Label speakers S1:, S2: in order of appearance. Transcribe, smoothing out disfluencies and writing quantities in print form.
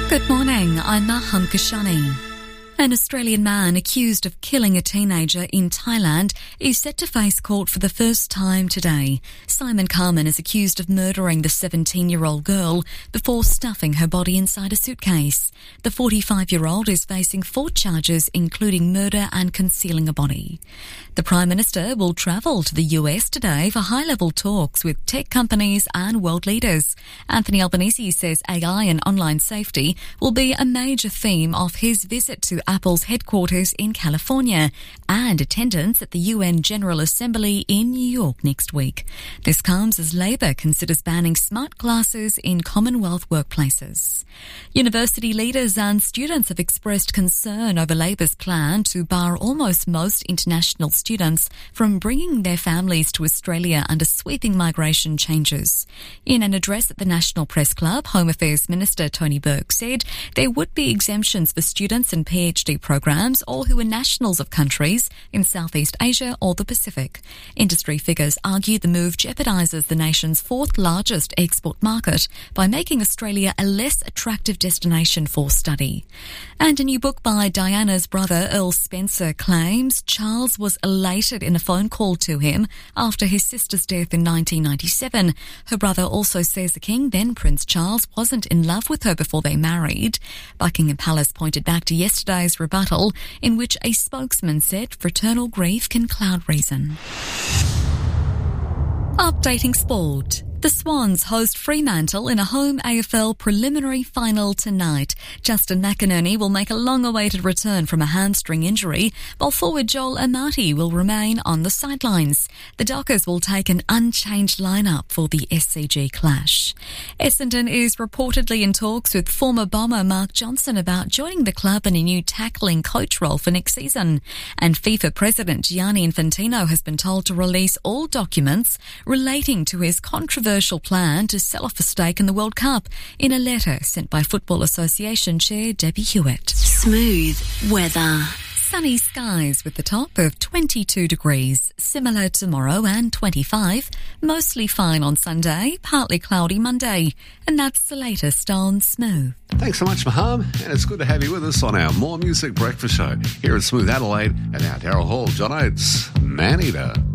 S1: Good morning, I'm Maham Kashani. An Australian man accused of killing a teenager in Thailand is set to face court for the first time today. Simon Carman is accused of murdering the 17-year-old girl before stuffing her body inside a suitcase. The 45-year-old is facing 4 charges, including murder and concealing a body. The Prime Minister will travel to the US today for high-level talks with tech companies and world leaders. Anthony Albanese says AI and online safety will be a major theme of his visit to Apple's headquarters in California and attendance at the UN General Assembly in New York next week. This comes as Labor considers banning smart glasses in Commonwealth workplaces. University leaders and students have expressed concern over Labor's plan to bar almost most international students from bringing their families to Australia under sweeping migration changes. In an address at the National Press Club, Home Affairs Minister Tony Burke said there would be exemptions for students in PhD programs or who are nationals of countries in Southeast Asia or the Pacific. Industry figures argue the move jeopardises the nation's 4th largest export market by making Australia a less attractive destination for study. And a new book by Diana's brother Earl Spencer claims Charles was elated in a phone call to him after his sister's death in 1997. Her brother also says the King, then Prince Charles, wasn't in love with her before they married. Buckingham Palace pointed back to yesterday's rebuttal in which a spokesman said fraternal grief can cloud reason. Updating sport. The Swans host Fremantle in a home AFL preliminary final tonight. Justin McInerney will make a long-awaited return from a hamstring injury, while forward Joel Amati will remain on the sidelines. The Dockers will take an unchanged lineup for the SCG clash. Essendon is reportedly in talks with former Bomber Mark Johnson about joining the club in a new tackling coach role for next season. And FIFA President Gianni Infantino has been told to release all documents relating to his controversial plan to sell off a stake in the World Cup in a letter sent by Football Association Chair Debbie Hewitt.
S2: Smooth weather.
S1: Sunny skies with the top of 22 degrees, similar tomorrow, and 25. Mostly fine on Sunday, partly cloudy Monday. And that's the latest on Smooth.
S3: Thanks so much, Maham, and it's good to have you with us on our More Music Breakfast Show here at Smooth Adelaide. And now Daryl Hall, John Oates, Man Eater.